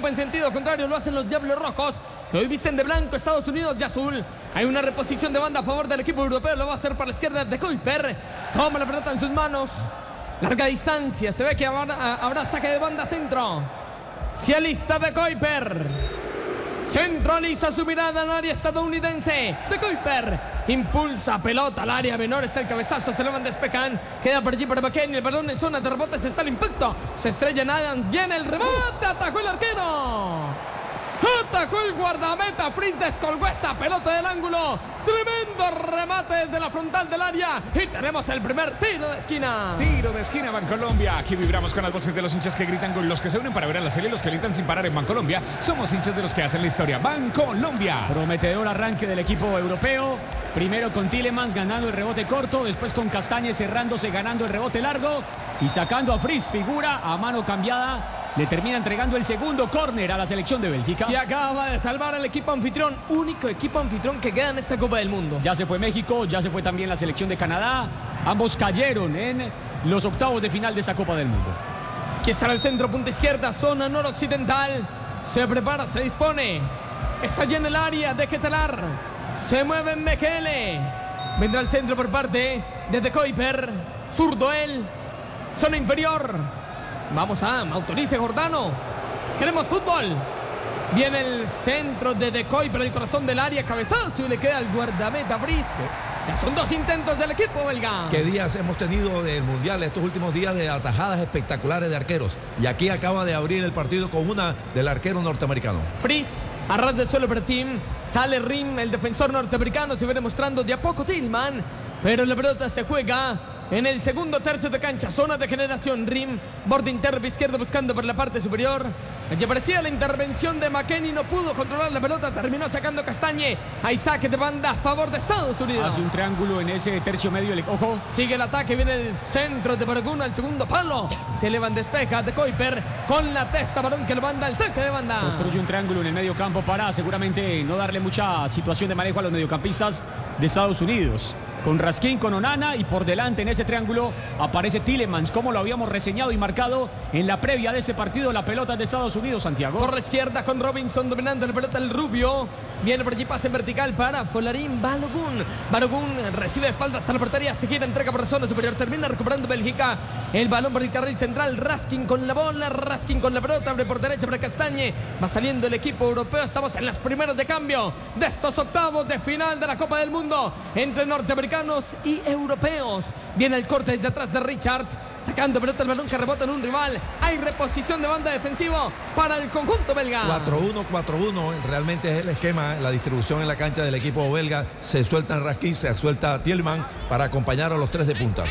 en sentido contrario lo hacen los Diablos Rojos, que hoy visten de blanco Estados Unidos de azul. Hay una reposición de banda a favor del equipo europeo. Lo va a hacer por la izquierda de Kuiper. Toma la pelota en sus manos. Larga distancia. Se ve que habrá saque de banda centro. Se alista de Kuiper. Centraliza su mirada al área estadounidense. De Kuiper. Impulsa pelota al área menor. Está el cabezazo. Se lo van despecan. Queda por allí para McKennie. El balón en zona de rebotes. Está el impacto. Se estrella en Adams. Viene el rebote. Atacó el arquero. Atacó el guardameta. Fritz descolgó esa pelota del ángulo. Tremendo remate desde la frontal del área. Y tenemos el primer tiro de esquina. Tiro de esquina, Bancolombia. Aquí vibramos con las voces de los hinchas que gritan, con los que se unen para ver a la serie, los que gritan sin parar en Bancolombia. Somos hinchas de los que hacen la historia. Bancolombia. Prometedor arranque del equipo europeo. Primero con Tielemans ganando el rebote corto. Después con Castañe cerrándose, ganando el rebote largo. Y sacando a Fritz, figura a mano cambiada. Le termina entregando el segundo córner a la selección de Bélgica. Se acaba de salvar al equipo anfitrión. Único equipo anfitrión que queda en esta Copa del Mundo. Ya se fue México, ya se fue también la selección de Canadá. Ambos cayeron en los octavos de final de esta Copa del Mundo. Aquí está el centro, punta izquierda, zona noroccidental. Se prepara, se dispone. Está allí en el área de Ketelar. Se mueve Mekele. Vendrá al centro por parte de De Kuiper. Zurdo él. Zona inferior. Vamos a autorice Jordano. Queremos fútbol. Viene el centro de De Kuiper, el corazón del área, cabezazo y le queda al guardameta Fritz. Ya son dos intentos del equipo belga. ¿Qué días hemos tenido del Mundial estos últimos días de atajadas espectaculares de arqueros? Y aquí acaba de abrir el partido con una del arquero norteamericano. Fritz, a ras del suelo para Tim. Sale Rim, el defensor norteamericano. Se va demostrando de a poco Tillman. Pero la pelota se juega en el segundo tercio de cancha, zona de generación. Rim, borde interno izquierdo buscando por la parte superior. Allí aparecía la intervención de McKennie, no pudo controlar la pelota, terminó sacando Castañe. Hay saque de banda a favor de Estados Unidos. Hace un triángulo en ese tercio medio. Ojo. Sigue el ataque, viene el centro de Baragun al segundo palo. Se elevan, despeja de Kuiper con la testa, balón que lo manda al saque de banda. Construye un triángulo en el medio campo para seguramente no darle mucha situación de manejo a los mediocampistas de Estados Unidos. Con Raskin, con Onana y por delante en ese triángulo aparece Tielemans, como lo habíamos reseñado y marcado en la previa de ese partido. La pelota de Estados Unidos, Santiago. Por la izquierda con Robinson dominando la pelota, el rubio. Viene por allí, pase en vertical para Folarin Balogun. Balogun recibe de espaldas a la portería, se gira, entrega por la zona superior, termina recuperando Bélgica. El balón por el carril central, Raskin con la bola, Raskin con la pelota, abre por derecha para Castañe. Va saliendo el equipo europeo, estamos en las primeras de cambio de estos octavos de final de la Copa del Mundo entre norteamericanos y europeos. Viene el corte desde atrás de Richards, sacando pelota el balón que rebota en un rival. Hay reposición de banda defensivo para el conjunto belga. 4-1, 4-1, realmente es el esquema, la distribución en la cancha del equipo belga. Se sueltan Raskin, se suelta Tielemans para acompañar a los tres de punta.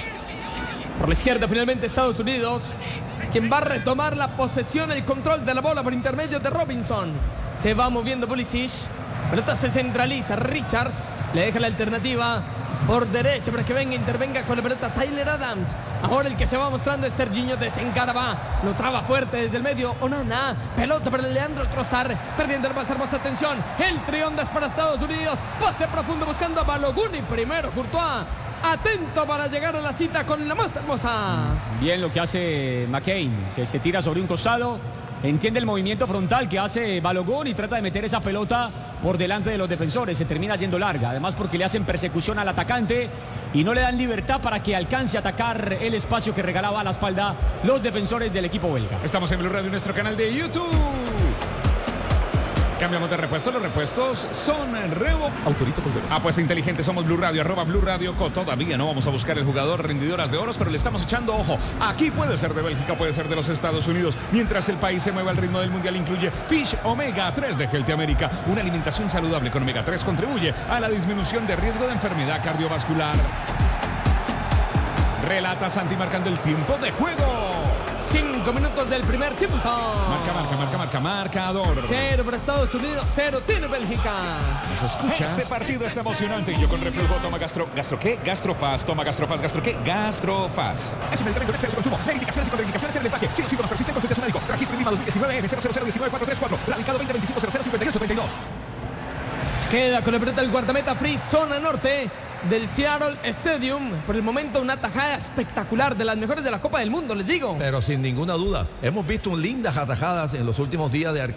Por la izquierda finalmente Estados Unidos, quien va a retomar la posesión, el control de la bola por intermedio de Robinson. Se va moviendo Pulisic, pelota se centraliza, Richards le deja la alternativa por derecha para que intervenga con la pelota Tyler Adams. Ahora el que se va mostrando es Serginho, desencara, lo traba fuerte desde el medio Onana, pelota para Leandro Trossard, perdiendo el más hermosa atención, el trión es para Estados Unidos, pase profundo buscando a Balogun y primero Courtois, atento para llegar a la cita con la más hermosa. Bien lo que hace McCain, que se tira sobre un costado, entiende el movimiento frontal que hace Balogun y trata de meter esa pelota por delante de los defensores. Se termina yendo larga, además porque le hacen persecución al atacante y no le dan libertad para que alcance a atacar el espacio que regalaba a la espalda los defensores del equipo belga. Estamos en Blue Radio, nuestro canal de YouTube. Cambiamos de repuesto, los repuestos son Revo. Autoriza con derecho. Apuesta inteligente, somos Blue Radio, @Blue Radio Co. Todavía no vamos a buscar el jugador rendidoras de oros, pero le estamos echando ojo. Aquí puede ser de Bélgica, puede ser de los Estados Unidos. Mientras el país se mueve al ritmo del mundial, incluye Fish Omega 3 de Healthy America. Una alimentación saludable con Omega 3 contribuye a la disminución de riesgo de enfermedad cardiovascular. Relata Santi marcando el tiempo de juego. 5 minutos del primer tiempo. Marcador. 0 para Estados Unidos, 0 tiene Bélgica. ¿Nos escuchas? Este partido está emocionante y yo con reflujo toma Gastrofaz, toma Gastrofaz, Gastrofaz. Es un medicamento de exceso de consumo. Lee indicaciones y contraindicaciones en el empaque. Si los síntomas persisten, consulte a su médico. Registro INVIMA 2019 N00019434. Radicado 2025-005832. Queda con la pelota el guardameta Fritz, zona norte del Seattle Stadium. Por el momento una tajada espectacular, de las mejores de la Copa del Mundo, les digo. Pero sin ninguna duda, hemos visto lindas atajadas en los últimos días de